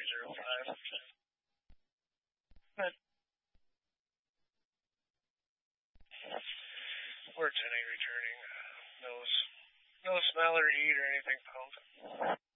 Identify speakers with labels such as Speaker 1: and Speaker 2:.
Speaker 1: 305. But we're 10 returning. No smell or heat or anything found.